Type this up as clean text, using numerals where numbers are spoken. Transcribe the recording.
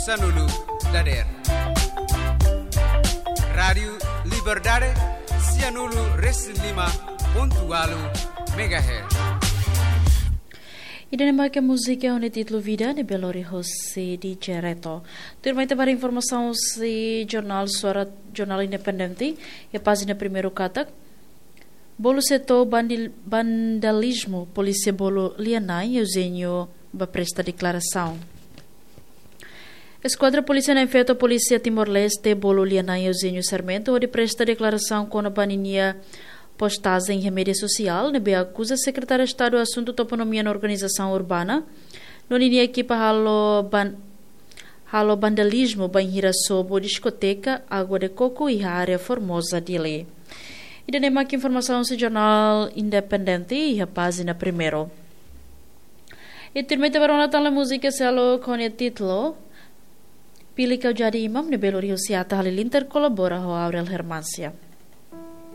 Sanulu Dader. Rádio Liberdade, Cianulu Reslima, pontualo MHz. E da que a música é onde título Vida de Belori José de Gereto. Turma para informação se jornal independente e a página primeiro kata. Bolo setor vandalismo, polícia bolo Lianai, Eugênio vai prestar declaração. Esquadra polícia na efeito polícia Timor-Leste bolo Lianai, Eugênio Sarmento, onde presta declaração com a baninia postagem em mídia social, nebe acusa secretário de Estado do Assunto da Autonomia na Organização Urbana, no linha equipa halo vandalismo banhira sobo discoteca, água de coco e a área formosa de lei. E da mais informação do jornal independente e a página primeiro. E termina para uma tal música selo com o título Pilih kau jadi imam de Belo Rio Siata Halilinter colabora com Aurel Hermancia.